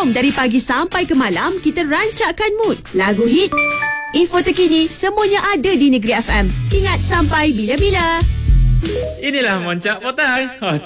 Jom dari pagi sampai ke malam kita rancakkan mood. Lagu hit, info terkini, semuanya ada di Negeri FM. Ingat sampai bila-bila. Inilah Moncak Petang.